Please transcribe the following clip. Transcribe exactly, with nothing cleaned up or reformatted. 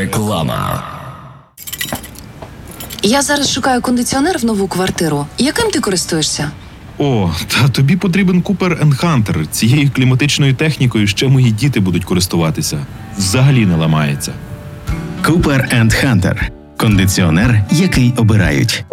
Реклама. Я зараз шукаю кондиціонер в нову квартиру. Яким ти користуєшся? О, та тобі потрібен Cooper енд Hunter. Цією кліматичною технікою ще мої діти будуть користуватися. Взагалі не ламається. Cooper енд Hunter. Кондиціонер, який обирають.